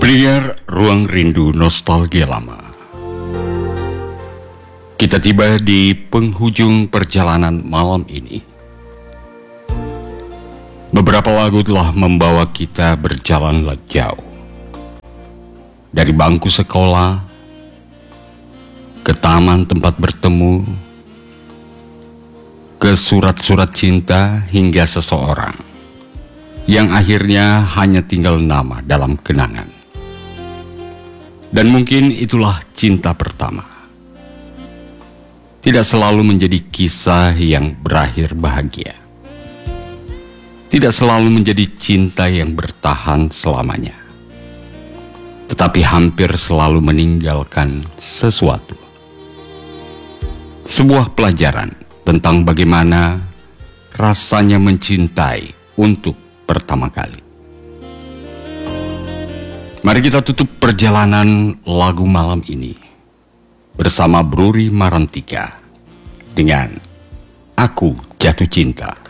Pendengar Ruang Rindu Nostalgia Lama, kita tiba di penghujung perjalanan malam ini. Beberapa lagu telah membawa kita berjalan jauh. Dari bangku sekolah, ke taman tempat bertemu, ke surat-surat cinta hingga seseorang yang akhirnya hanya tinggal nama dalam kenangan. Dan mungkin itulah cinta pertama. Tidak selalu menjadi kisah yang berakhir bahagia. Tidak selalu menjadi cinta yang bertahan selamanya. Tetapi hampir selalu meninggalkan sesuatu. Sebuah pelajaran tentang bagaimana rasanya mencintai untuk pertama kali. Mari kita tutup perjalanan lagu malam ini bersama Bruri Marantika dengan Aku Jatuh Cinta.